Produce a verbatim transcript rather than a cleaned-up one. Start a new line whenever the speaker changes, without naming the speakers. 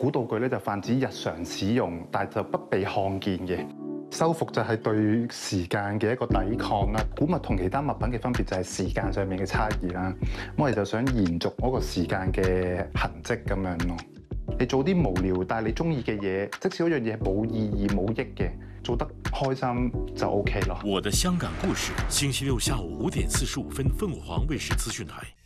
古道具咧就泛指日常使用，但係就不被看見嘅。修復就係對時間嘅一個抵抗啦。古物同其他物品嘅分別就係時間上面嘅差異啦。我哋就想延續嗰個時間嘅痕跡咁樣咯。你做啲無聊但係你中意嘅嘢，即使嗰樣嘢冇意義冇益嘅，做得開心就 OK 咯。
我的香港故事，星期六下午五點四十五分，鳳凰衛視資訊台。